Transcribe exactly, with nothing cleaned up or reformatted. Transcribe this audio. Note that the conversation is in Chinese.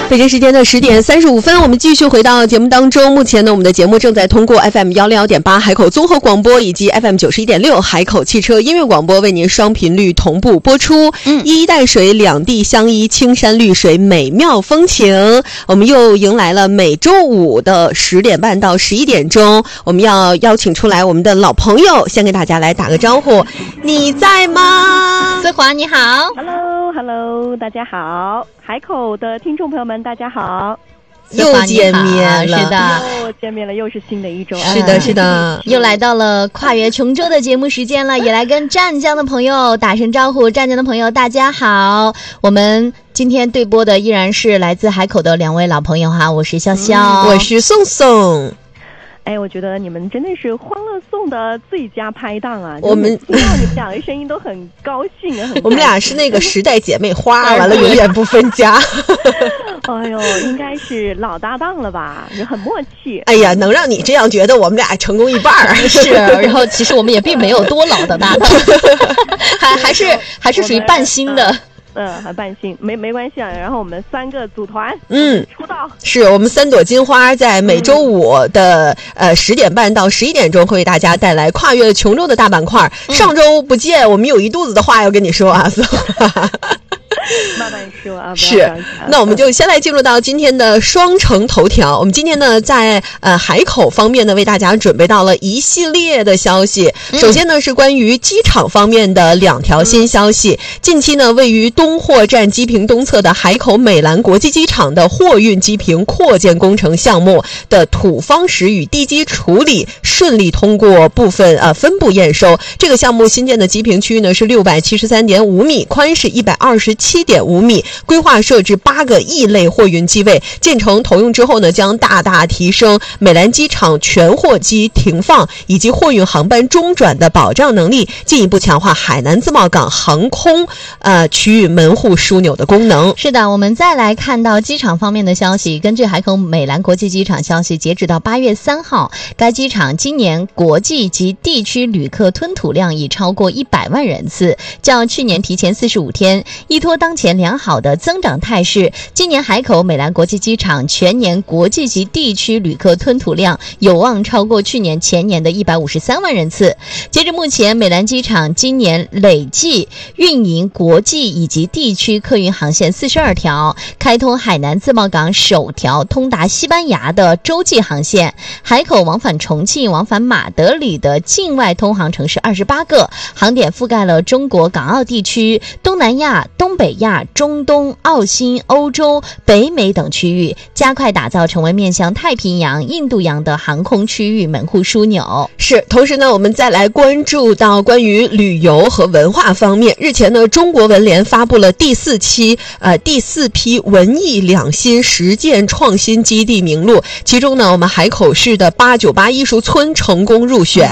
北京时间的十点三十五分，我们继续回到节目当中。目前呢，我们的节目正在通过 F M 幺零幺点八海口综合广播以及 F M 九十一点六海口汽车音乐广播为您双频率同步播出。嗯，一衣带水，两地相依，青山绿水，美妙风情。我们又迎来了每周五的十点半到十一点钟，我们要邀请出来我们的老朋友，先给大家来打个招呼。你在吗？ 思华你好。 Hello Hello 大家好，海口的听众朋友们大家好， 又见面了， 是的， 又见面了，又是新的一周， 是的，是的， 又来到了跨越琼州的节目时间了，也来跟湛江的朋友打声招呼。湛江的朋友大家好，我们今天对播的依然是来自海口的两位老朋友哈，我是潇潇、 嗯、我是宋宋。 哎，我觉得你们真的是欢乐颂的最佳拍档啊！ 我们听到你们两个声音都很高兴啊，很我们俩是那个时代姐妹花，完了永远不分家。 哎呦，应该是老搭档了吧？也很默契。 哎呀，能让你这样觉得，我们俩成功一半是，然后其实我们也并没有多老的搭档，还还是还是属于半新的。 嗯，还半新，没没关系啊。然后我们三个组团， 嗯， 出道是我们三朵金花，在每周五的、嗯、呃十点半到十一点钟，会为大家带来跨越琼州的大板块。嗯、上周不见，我们有一肚子的话要跟你说啊， 慢慢说啊。 是，那我们就先来进入到今天的双城头条。我们今天呢，在呃海口方面呢，为大家准备到了一系列的消息。嗯、首先呢，是关于机场方面的两条新消息。嗯、近期呢，位于东货站机坪东侧的海口美兰国际机场的货运机坪扩建工程项目的土方石与地基处理顺利通过部分呃分部验收。这个项目新建的机坪区域呢是六百七十三点五米，宽是一百二十七点五米，规划设置八个异类货运机位。建成投用之后呢，将大大提升美兰机场全货机停放以及货运航班中转的保障能力，进一步强化海南自贸港航空呃区域门户枢纽的功能。 是的，我们再来看到机场方面的消息。根据海口美兰国际机场消息，截止到八月三号，该机场今年国际及地区旅客吞吐量已超过一百万人次，较去年提前四十五天。依托当前良好的增长态势，今年海口美兰国际机场全年国际及地区旅客吞吐量有望超过去年前年的一百五十三万人次。截至目前，美兰机场今年累计运营国际以及地区客运航线四十二条，开通海南自贸港首条通达西班牙的洲际航线，海口往返重庆、往返马德里的境外通航城市二十八个，航点覆盖了中国港澳地区、东南亚、东北亚、中东、澳新、欧洲、北美等区域，加快打造成为面向太平洋、印度洋的航空区域门户枢纽。 是，同时呢，我们再来关注到关于旅游和文化方面。日前呢，中国文联发布了第四期呃第四批文艺两新实践创新基地名录，其中呢，我们海口市的八九八艺术村成功入选。